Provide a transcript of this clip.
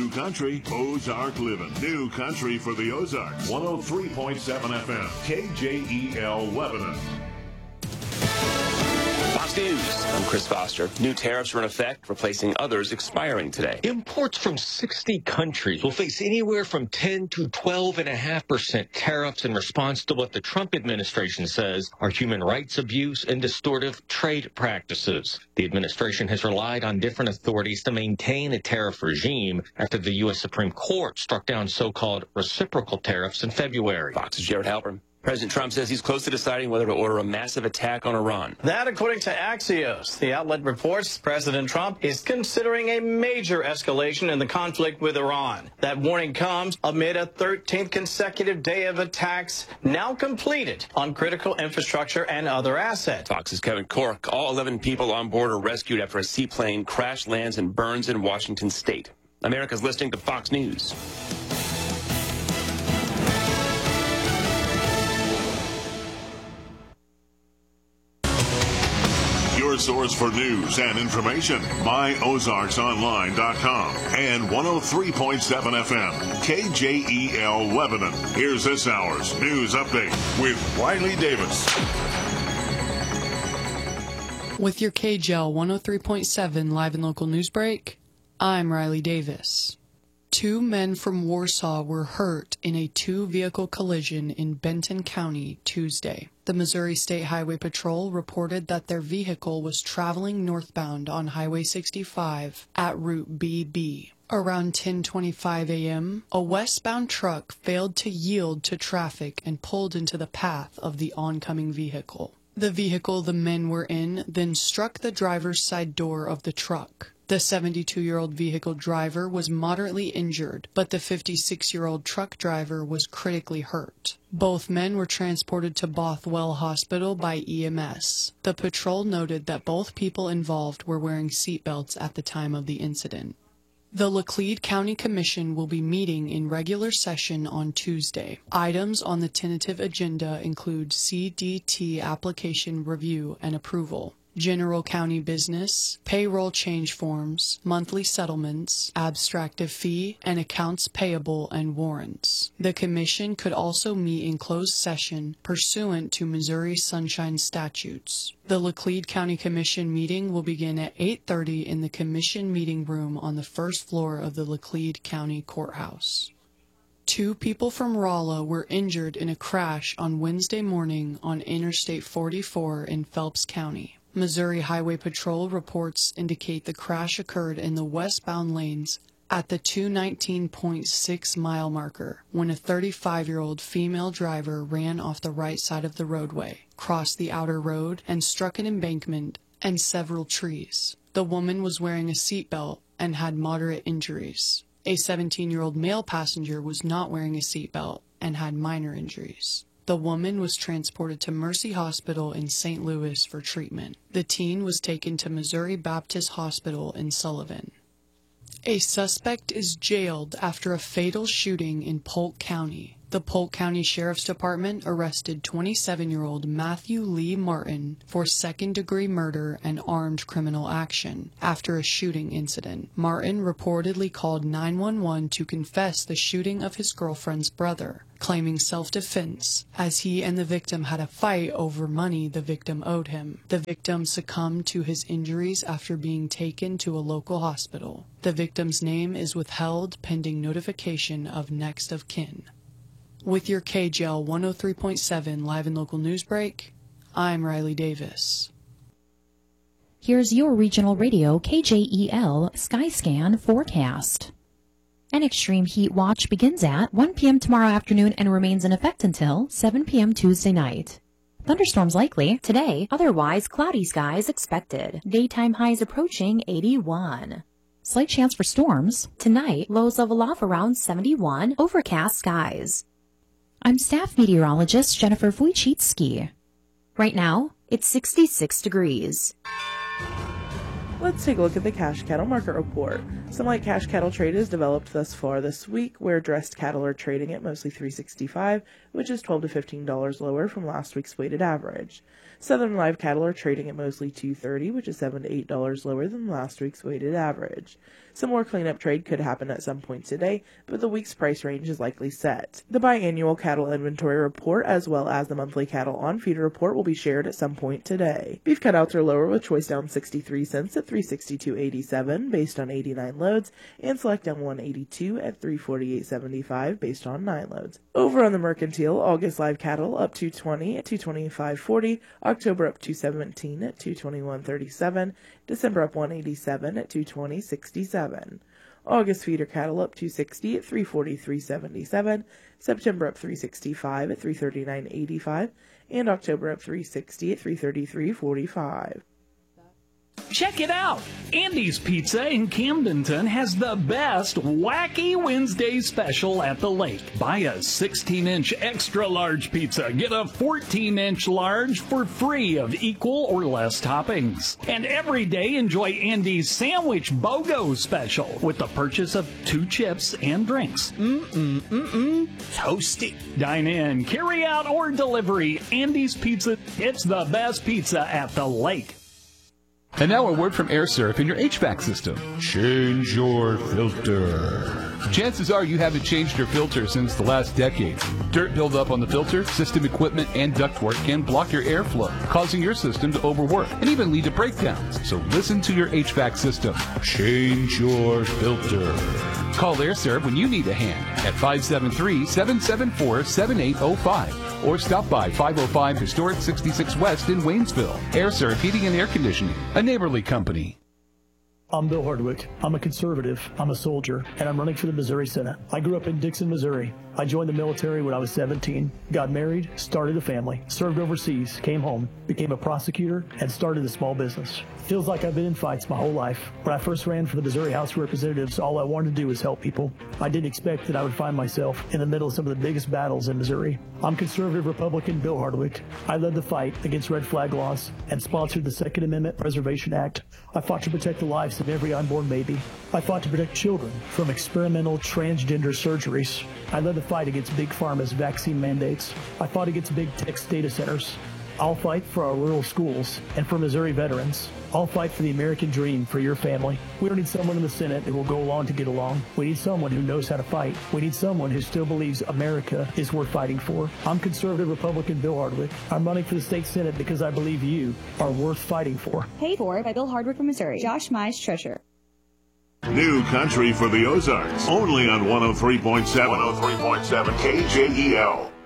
New Country, Ozark Living. New Country for the Ozarks. 103.7 FM, KJEL Lebanon. Fox News, I'm Chris Foster. New tariffs are in effect, replacing others expiring today. Imports from 60 countries will face anywhere from 10 to 12.5% tariffs in response to what the Trump administration says are human rights abuse and distortive trade practices. The administration has relied on different authorities to maintain a tariff regime after the U.S. Supreme Court struck down so-called reciprocal tariffs in February. Fox's Jared Halpern. President Trump says he's close to deciding whether to order a massive attack on Iran. That, according to Axios, the outlet reports President Trump is considering a major escalation in the conflict with Iran. That warning comes amid a 13th consecutive day of attacks now completed on critical infrastructure and other assets. Fox's Kevin Corke. All 11 people on board are rescued after a seaplane crash lands and burns in Washington state. America's listening to Fox News. Your source for news and information. MyOzarksOnline.com and 103.7 FM, KJEL Lebanon. Here's this hour's news update with Riley Davis. With your KJEL 103.7 live and local news break, I'm Riley Davis. 2 men from Warsaw were hurt in a 2-vehicle collision in Benton County Tuesday. The Missouri State Highway Patrol reported that their vehicle was traveling northbound on Highway 65 at Route BB. Around 10:25 a.m., a westbound truck failed to yield to traffic and pulled into the path of the oncoming vehicle. The vehicle the men were in then struck the driver's side door of the truck. The 72-year-old vehicle driver was moderately injured, but the 56-year-old truck driver was critically hurt. Both men were transported to Bothwell Hospital by EMS. The patrol noted that both people involved were wearing seatbelts at the time of the incident. The Laclede County Commission will be meeting in regular session on Tuesday. Items on the tentative agenda include CDT application review and approval, general county business, payroll change forms, monthly settlements, abstractive fee, and accounts payable and warrants. The commission could also meet in closed session pursuant to Missouri Sunshine statutes. The Laclede County Commission meeting will begin at 8:30 in the commission meeting room on the first floor of the Laclede County Courthouse. 2 people from Rolla were injured in a crash on Wednesday morning on Interstate 44 in Phelps County. Missouri Highway Patrol reports indicate the crash occurred in the westbound lanes at the 219.6-mile marker when a 35-year-old female driver ran off the right side of the roadway, crossed the outer road, and struck an embankment and several trees. The woman was wearing a seatbelt and had moderate injuries. A 17-year-old male passenger was not wearing a seatbelt and had minor injuries. The woman was transported to Mercy Hospital in St. Louis for treatment. The teen was taken to Missouri Baptist Hospital in Sullivan. A suspect is jailed after a fatal shooting in Polk County. The Polk County Sheriff's Department arrested 27-year-old Matthew Lee Martin for second-degree murder and armed criminal action after a shooting incident. Martin reportedly called 911 to confess the shooting of his girlfriend's brother, claiming self-defense, as he and the victim had a fight over money the victim owed him. The victim succumbed to his injuries after being taken to a local hospital. The victim's name is withheld pending notification of next of kin. With your KJEL 103.7 live and local news break, I'm Riley Davis. Here's your regional radio KJEL Skyscan forecast. An extreme heat watch begins at 1 p.m. tomorrow afternoon and remains in effect until 7 p.m. Tuesday night. Thunderstorms likely today, otherwise cloudy skies expected. Daytime highs approaching 81. Slight chance for storms. Tonight, lows level off around 71, overcast skies. I'm staff meteorologist Jennifer Wojcicki. Right now, it's 66 degrees. Let's take a look at the cash cattle market report. Some light cash cattle trade is developed thus far this week, where dressed cattle are trading at mostly $365, which is $12 to $15 lower from last week's weighted average. Southern live cattle are trading at mostly $230, which is $7 to $8 lower than last week's weighted average. Some more cleanup trade could happen at some point today, but the week's price range is likely set. The biannual cattle inventory report as well as the monthly cattle on feeder report will be shared at some point today. Beef cutouts are lower with choice down 63 cents at $362.87 based on 89 loads and select down 182 at $348.75 based on 9 loads. Over on the mercantile, August live cattle up 220 at $225.40, October up 217 at $221.37, December up 187 at $220.67. August feeder cattle up 260 at $343.77, September up 365 at $339.85, and October up 360 at $333.45. Check it out! Andy's Pizza in Camdenton has the best Wacky Wednesday special at the lake. Buy a 16-inch extra large pizza, get a 14-inch large for free of equal or less toppings. And every day enjoy Andy's Sandwich BOGO special with the purchase of 2 chips and drinks. Toasty. Dine in, carry out, or delivery. Andy's Pizza, it's the best pizza at the lake. And now a word from AirServ in your HVAC system. Change your filter. Chances are you haven't changed your filter since the last decade. Dirt buildup on the filter, system equipment, and ductwork can block your airflow, causing your system to overwork and even lead to breakdowns. So listen to your HVAC system. Change your filter. Call AirServ when you need a hand at 573-774-7805 or stop by 505 Historic 66 West in Waynesville. AirServ Heating and Air Conditioning, a neighborly company. I'm Bill Hardwick. I'm a conservative, I'm a soldier, and I'm running for the Missouri Senate. I grew up in Dixon, Missouri. I joined the military when I was 17, got married, started a family, served overseas, came home, became a prosecutor, and started a small business. Feels like I've been in fights my whole life. When I first ran for the Missouri House of Representatives, all I wanted to do was help people. I didn't expect that I would find myself in the middle of some of the biggest battles in Missouri. I'm conservative Republican Bill Hardwick. I led the fight against red flag laws and sponsored the Second Amendment Preservation Act. I fought to protect the lives of every unborn baby. I fought to protect children from experimental transgender surgeries. I led the fight against Big Pharma's vaccine mandates. I fought against big tech data centers. I'll fight for our rural schools and for Missouri veterans. I'll fight for the American dream for your family. We don't need someone in the Senate who will go along to get along. We need someone who knows how to fight. We need someone who still believes America is worth fighting for. I'm conservative Republican Bill Hardwick. I'm running for the state Senate because I believe you are worth fighting for. Paid for by Bill Hardwick from Missouri. Josh Mize, Treasurer. New country for the Ozarks. Only on 103.7 KJEL.